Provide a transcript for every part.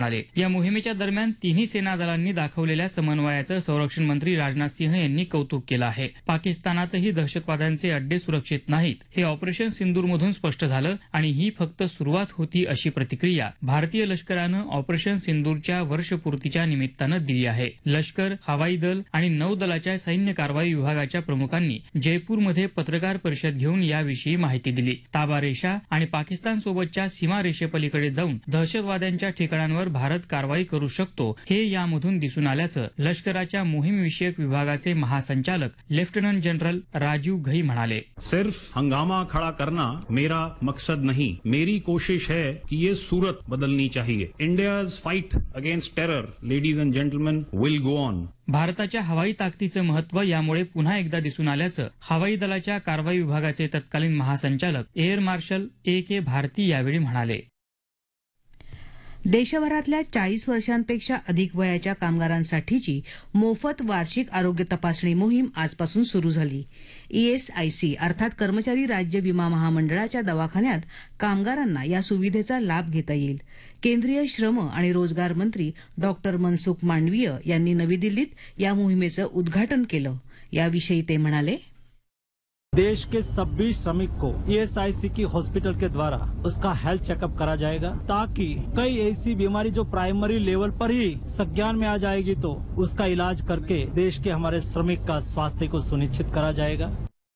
आले. या मोहिमेच्या दरम्यान तिन्ही सेना दलांनी दाखवलेल्या समन्वयाचं संरक्षण मंत्री राजनाथ सिंह यांनी कौतुक केलं आहे. पाकिस्तानातही दहशतवाद्यांचे अड्डे सुरक्षित नाहीत हे ऑपरेशन सिंदूर मधून स्पष्ट झालं आणि ही फक्त सुरुवात होती अशी प्रतिक्रिया भारतीय लष्करानं ऑपरेशन सिंदूरच्या वर्षपूर्तीच्या निमित्तानं दिली आहे. लष्कर, हवाई दल आणि नौदलाच्या सैन्य कारवाई विभागाच्या प्रमुखांनी जयपूरमध्ये पत्रकार परिषद घेऊन याविषयी माहिती दिली. ताबा रेषा आणि पाकिस्तान सोबतच्या सीमा रेषेपलीकडे जाऊन दहशतवाद्यांच्या ठिकाणांवर भारत कारवाई करू शकतो हे यामधून दिसून आल्याचं लष्कराच्या मोहीम विषयक विभागाचे महासंचालक लेफ्टनंट जनरल राजीव घई म्हणाले. सिर्फ हंगामा खड़ा करना मेरा मकसद नहीं, मेरी कोशिश है कि ये सूरत बदलनी चाहिए. India's fight against terror, ladies end gentleman, will go on. भारताच्या हवाई ताकदीचं महत्व यामुळे पुन्हा एकदा दिसून आल्याचं हवाई दलाच्या कारवाई विभागाचे तत्कालीन महासंचालक एअर मार्शल A.K. भारती यावेळी म्हणाले. देशभरातल्या 40 वर्षांपेक्षा अधिक वयाच्या कामगारांसाठीची मोफत वार्षिक आरोग्य तपासणी मोहीम आजपासून सुरू झाली. ESIC अर्थात कर्मचारी राज्य विमा महामंडळाच्या दवाखान्यात कामगारांना या सुविधेचा लाभ घेता येईल. केंद्रीय श्रम आणि रोजगार मंत्री डॉक्टर मनसुख मांडवीय यांनी नवी दिल्लीत या मोहिमेचं उद्घाटन केलं. याविषयी ते म्हणाले. देश के सभी श्रमिक को ESIC की हॉस्पिटल के द्वारा उसका हेल्थ चेकअप करा जाएगा, ताकि कई ऐसी बीमारी जो प्राइमरी लेवल पर ही संज्ञान में आ जाएगी तो उसका इलाज करके देश के हमारे श्रमिक का स्वास्थ्य को सुनिश्चित करा जाएगा.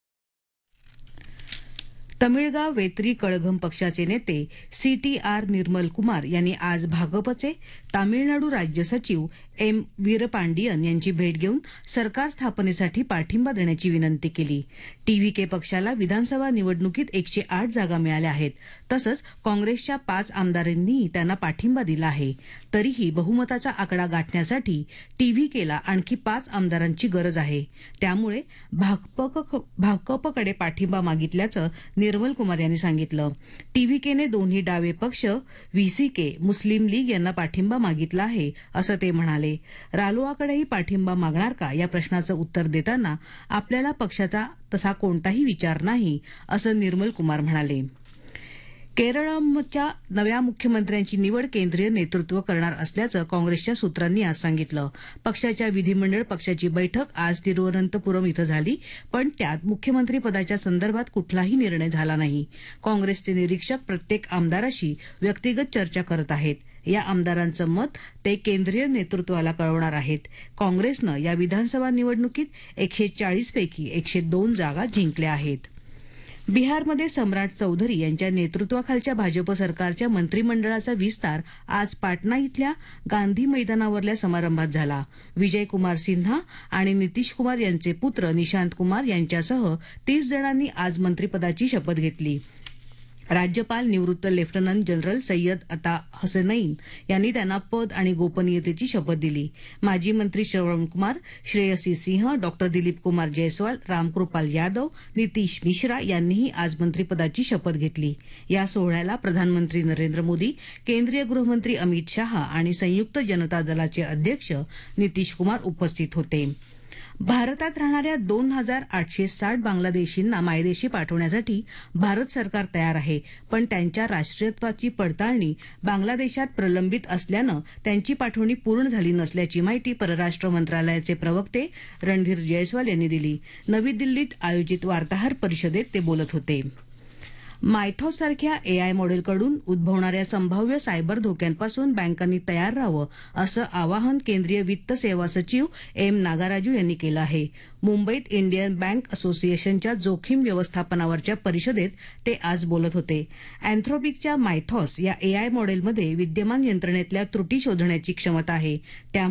तमिळगाव वेत्री कळघम पक्षाचे नेते CTR निर्मल कुमार यांनी आज भाजपचे तामिळनाडू राज्य सचिव M. वीरपांडियन यांची भेट घेऊन सरकार स्थापनेसाठी पाठिंबा देण्याची विनंती केली. TVK पक्षाला विधानसभा निवडणुकीत 108 जागा मिळाल्या आहेत. तसंच काँग्रेसच्या 5 आमदारांनीही त्यांना पाठिंबा दिला आहे. तरीही बहुमताचा आकडा गाठण्यासाठी TVKला आणखी 5 आमदारांची गरज आहे. त्यामुळे भाकपकडे पाठिंबा मागितल्याचं निर्मल कुमार यांनी सांगितलं. TVKने दोन्ही डावे पक्ष VCK, मुस्लिम लीग यांना पाठिंबा मागितला आहे असं ते म्हणाले. रालोआकडेही पाठिंबा मागणार का या प्रश्नाचं उत्तर देताना आपल्याला पक्षाचा तसा कोणताही विचार नाही असं निर्मल कुमार म्हणाले. केरळच्या नव्या मुख्यमंत्र्यांची निवड केंद्रीय नेतृत्व करणार असल्याचं काँग्रेसच्या सूत्रांनी आज सांगितलं. पक्षाच्या विधिमंडळ पक्षाची बैठक आज तिरुवनंतपुरम इथं झाली, पण त्यात मुख्यमंत्री पदाच्या संदर्भात कुठलाही निर्णय झाला नाही. काँग्रेसचे निरीक्षक प्रत्येक आमदाराशी व्यक्तिगत चर्चा करत आहेत. या आमदारांचं मत ते केंद्रीय नेतृत्वाला कळवणार आहेत. काँग्रेसनं या विधानसभा निवडणुकीत 140 पैकी 102 जागा जिंकल्या आहेत. बिहारमध्ये सम्राट चौधरी यांच्या नेतृत्वाखालच्या भाजप सरकारच्या मंत्रिमंडळाचा विस्तार आज पाटणा इथल्या गांधी मैदानावरल्या समारंभात झाला. विजय कुमार सिन्हा आणि नितीश कुमार यांचे पुत्र निशांत कुमार यांच्यासह 30 जणांनी आज मंत्रिपदाची शपथ घेतली. राज्यपाल निवृत्त लेफ्टनंट जनरल सय्यद अता हसनैन यांनी त्यांना पद आणि गोपनीयतेची शपथ दिली. माजी मंत्री श्रवण कुमार, श्रेयसी सिंह, डॉक्टर दिलीप कुमार जयस्वाल, रामकृपाल यादव, नितीश मिश्रा यांनीही आज मंत्रिपदाची शपथ घेतली. या सोहळ्याला प्रधानमंत्री नरेंद्र मोदी, केंद्रीय गृहमंत्री अमित शहा आणि संयुक्त जनता दलाचे अध्यक्ष नितीश कुमार उपस्थित होते. भारतात राहणाऱ्या 2860 बांगलादेशींना मायदेशी पाठवण्यासाठी भारत सरकार तयार आहे, पण त्यांच्या राष्ट्रीयत्वाची पडताळणी बांगलादेशात प्रलंबित असल्यानं त्यांची पाठवणी पूर्ण झाली नसल्याची माहिती परराष्ट्र मंत्रालयाचे प्रवक्ते रणधीर जयस्वाल यांनी दिली. नवी दिल्लीत आयोजित वार्ताहर परिषदेत ते बोलत होते. मायथॉस सारख्या AI मॉडेलकडून उद्भवणाऱ्या संभाव्य सायबर धोक्यांपासून बँकांनी तयार राहावं असं आवाहन केंद्रीय वित्त सेवा सचिव M. नागाराजू यांनी केलं आहे. मुंबईत इंडियन बँक असोसिएशनच्या जोखीम व्यवस्थापनावरच्या परिषदेत ते आज बोलत होते. अँथ्रोपिकच्या मायथॉस या AI मॉडेलमध्ये विद्यमान यंत्रणेतल्या त्रुटी शोधण्याची क्षमता आहे.